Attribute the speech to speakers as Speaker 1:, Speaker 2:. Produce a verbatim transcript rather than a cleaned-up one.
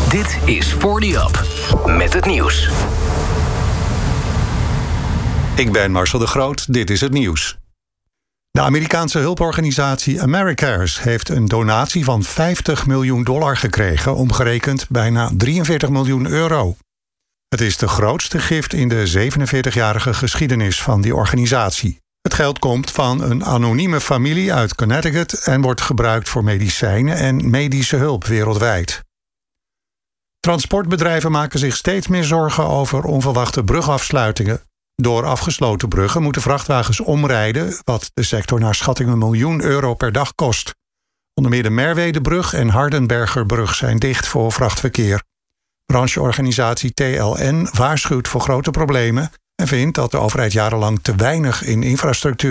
Speaker 1: Dit is For The Up, met het nieuws.
Speaker 2: Ik ben Marcel de Groot, dit is het nieuws. De Amerikaanse hulporganisatie Americares heeft een donatie van vijftig miljoen dollar gekregen, omgerekend bijna drieënveertig miljoen euro. Het is de grootste gift in de zevenenveertigjarige geschiedenis van die organisatie. Het geld komt van een anonieme familie uit Connecticut en wordt gebruikt voor medicijnen en medische hulp wereldwijd. Transportbedrijven maken zich steeds meer zorgen over onverwachte brugafsluitingen. Door afgesloten bruggen moeten vrachtwagens omrijden, wat de sector naar schatting een miljoen euro per dag kost. Onder meer de Merwedebrug en Hardenbergerbrug zijn dicht voor vrachtverkeer. Brancheorganisatie T L N waarschuwt voor grote problemen en vindt dat de overheid jarenlang te weinig in infrastructuur